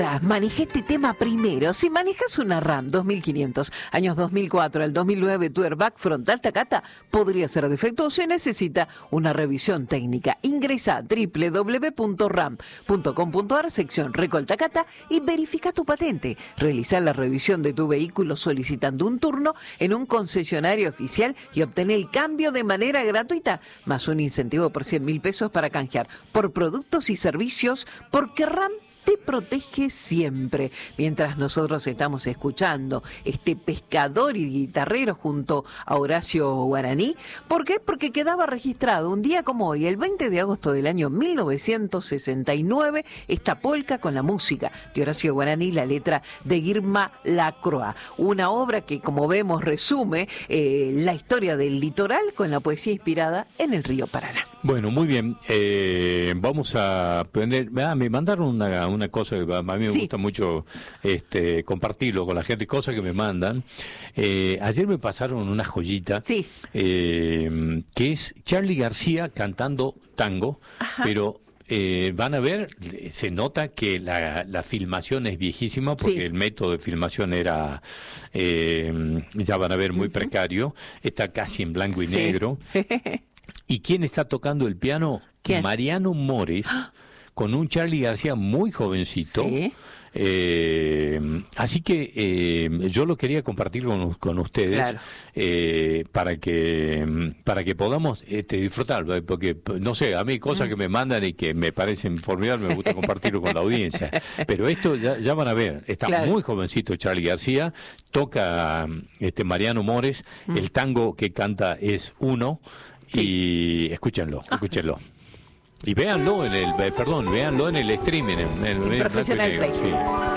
Maneja este tema primero. Si manejas una RAM 2500, años 2004 al 2009, tu airbag frontal Takata podría ser defectuoso y necesita una revisión técnica. Ingresa a www.ram.com.ar, sección Recall Takata, y verifica tu patente. Realiza la revisión de tu vehículo solicitando un turno en un concesionario oficial y obtener el cambio de manera gratuita, más un incentivo por 100.000 pesos para canjear por productos y servicios, porque RAM te protege siempre. Mientras nosotros estamos escuchando este pescador y guitarrero junto a Horacio Guaraní. ¿Por qué? Porque quedaba registrado un día como hoy, el 20 de agosto del año 1969, esta polca con la música de Horacio Guaraní, la letra de Guillermo Lacroix. Una obra que, como vemos, resume la historia del litoral con la poesía inspirada en el río Paraná. Bueno, muy bien. Vamos a aprender. Me mandaron una cosa que a mí me gusta mucho compartirlo con la gente, cosas que me mandan. Ayer me pasaron una joyita, que es Charly García cantando tango. Ajá. Pero van a ver, se nota que la filmación es viejísima, porque el método de filmación era, ya van a ver, muy precario. Está casi en blanco y negro. ¿Y quién está tocando el piano? ¿Quién? Mariano Mores, con un Charly García muy jovencito. Sí. Así que yo lo quería compartir con ustedes, claro, para que podamos disfrutar, porque no sé, a mí cosas que me mandan y que me parecen formidables, me gusta compartirlo con la audiencia, pero esto ya van a ver, está muy jovencito Charly García, toca Mariano Mores, el tango que canta es Uno, y escúchenlo. Y véanlo véanlo en el streaming, en Profesional Play. Sí.